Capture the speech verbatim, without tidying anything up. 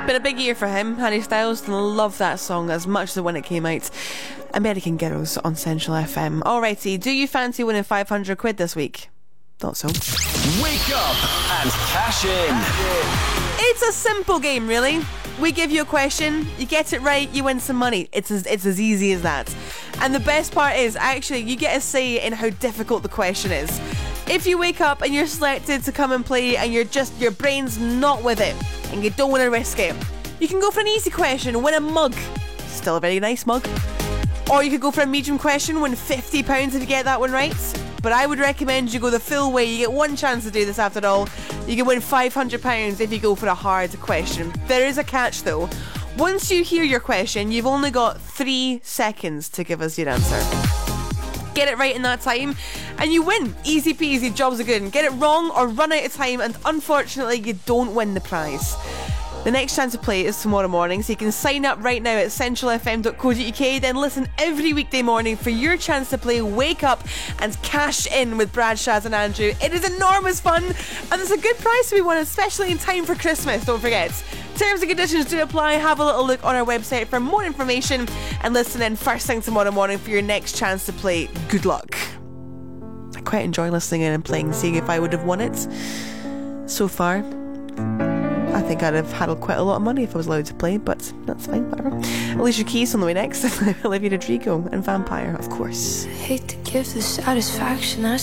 Been a big year for him. Harry Styles, love that song as much as when it came out. American Girls on Central F M. Alrighty, do you fancy winning five hundred quid this week? Thought so. Wake up and cash in. It's a simple game, really. We give you a question, you get it right, you win some money. It's as, it's as easy as that. And the best part is, actually, you get a say in how difficult the question is. If you wake up and you're selected to come and play and you're just, your brain's not with it and you don't want to risk it, you can go for an easy question, win a mug. Still a very nice mug. Or you could go for a medium question, win fifty pounds if you get that one right. But I would recommend you go the full way. You get one chance to do this after all. You can win five hundred pounds if you go for a hard question. There is a catch though. Once you hear your question, you've only got three seconds to give us your answer. Get it right in that time and you win. Easy peasy, jobs are good. Get it wrong or run out of time and unfortunately you don't win the prize. The next chance to play is tomorrow morning, so you can sign up right now at central f m dot co dot u k, then listen every weekday morning for your chance to play Wake Up and cash in with Brad, Shaz and Andrew. It is enormous fun and there's a good prize to be won, especially in time for Christmas, don't forget. Terms and conditions do apply. Have a little look on our website for more information and listen in first thing tomorrow morning for your next chance to play. Good luck. I quite enjoy listening in and playing, seeing if I would have won it. So far, I think I'd have had quite a lot of money if I was allowed to play, but that's fine, whatever. Alicia Keys on the way next. Olivia Rodrigo and Vampire, of course. I hate to give the satisfaction. I